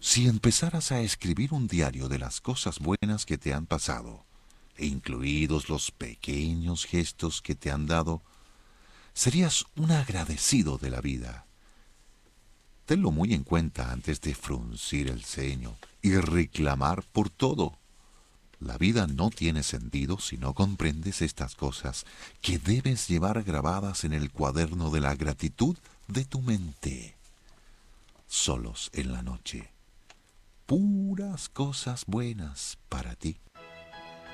Si empezaras a escribir un diario de las cosas buenas que te han pasado, e incluidos los pequeños gestos que te han dado, serías un agradecido de la vida. Tenlo muy en cuenta antes de fruncir el ceño y reclamar por todo. La vida no tiene sentido si no comprendes estas cosas que debes llevar grabadas en el cuaderno de la gratitud de tu mente. Solos en la noche. Puras cosas buenas para ti.